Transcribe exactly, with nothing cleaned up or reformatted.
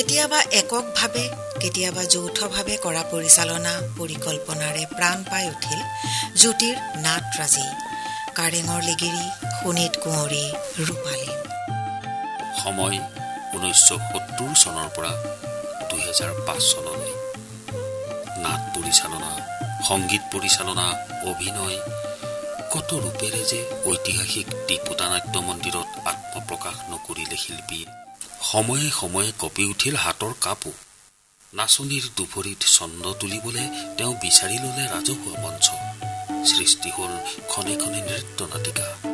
কেতিয়াবা এককভাৱে কেতিয়াবা যৌথভাৱে কৰা পৰিচালনা পৰিকল্পনাৰে প্ৰাণ পাই উঠিল জ্যোতিৰ নাটৰাজী, কাৰেঙৰ লিগিৰী, শোণিত কুঁৱৰী, ৰূপালী। সময় ঊনৈছশ সত্তৰ চনৰ পৰা দুহেজাৰ পাঁচ চনলৈ। নাট পৰিচালনা, সংগীত পৰিচালনা, অভিনয় কত ৰূপেৰে যে ঐতিহাসিক ত্ৰিপুটা নাট্য মন্দিৰত আত্মপ্ৰকাশ নকৰিলে শিল্পীয়ে। সময়ে সময়ে কঁপি উঠিল হাতৰ কাপো। নাচনীৰ দুভৰিত ছন্দ তুলিবলৈ তেওঁ বিচাৰি ললে ৰাজহুৱা মঞ্চ। সৃষ্টি হল খনে খনে নৃত্য নাটিকা।